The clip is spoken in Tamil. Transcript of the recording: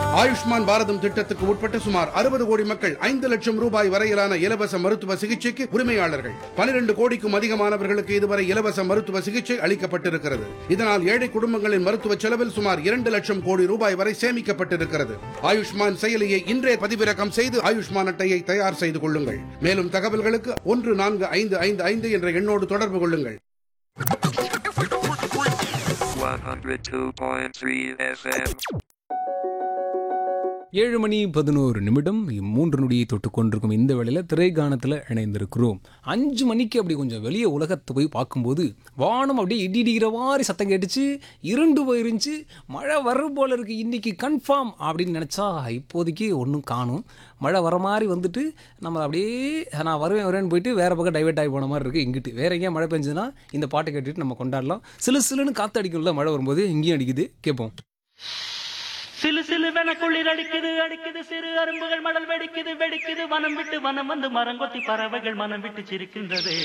ஆயுஷ்மான் பாரதம் திட்டத்துக்கு உட்பட்ட சுமார் 60 கோடி மக்கள் 5 லட்சம் ரூபாய் வரையிலான இலவச மருத்துவ சிகிச்சைக்கு உரிமையாளர்கள். 12 கோடிக்கும் அதிகமானவர்களுக்கு இதுவரை இலவச மருத்துவ சிகிச்சை அளிக்கப்பட்டிருக்கிறது. இதனால் ஏழை குடும்பங்களின் மருத்துவ செலவில் சுமார் 2 லட்சம் கோடி ரூபாய் வரை சேமிக்கப்பட்டிருக்கிறது. ஆயுஷ்மான் செயலியை இன்றே பதிவிறக்கம் செய்து ஆயுஷ்மான் அட்டையை தயார் செய்து கொள்ளுங்கள். மேலும் தகவல்களுக்கு 14555 என்ற எண்ணோடு தொடர்பு கொள்ளுங்கள். 102.3 FM. 7:11 3 நொடியை தொட்டு கொண்டிருக்கும் இந்த வேளையில் திரைக்காணத்தில் இணைந்திருக்கிறோம். 5 மணிக்கு அப்படி கொஞ்சம் வெளியே உலகத்தை போய் பார்க்கும்போது வானம் அப்படியே இடி இடிக்கிற மாதிரி சத்தம் கேட்டுச்சு, இருண்டு போயிருந்துச்சு, மழை வரும் போல இருக்குது, இன்றைக்கி கன்ஃபார்ம் அப்படின்னு நினச்சா இப்போதைக்கு ஒன்றும் காணும். மழை வர மாதிரி வந்துட்டு நம்ம அப்படியே நான் வருவேன்னு போயிட்டு வேறு பக்கம் டைவெர்ட் ஆகி போன மாதிரி இருக்குது. இங்கிட்டு வேறு எங்கேயா மழை பெஞ்சதுன்னா இந்த பாட்டை கேட்டுட்டு நம்ம கொண்டாடலாம். சிலுன்னு காற்று அடிக்கும்ல மழை வரும்போது, இங்கேயும் அடிக்குது, கேட்போம். சிலு சிலுவென குளிர் அடிக்குது அடிக்குது, சிறு அரும்புகள் மடல் வெடிக்குது வெடிக்குது, வனம் விட்டு வனம் வந்து மரங்கொத்தி பறவைகள் மனம் விட்டு சிரிக்கின்றது.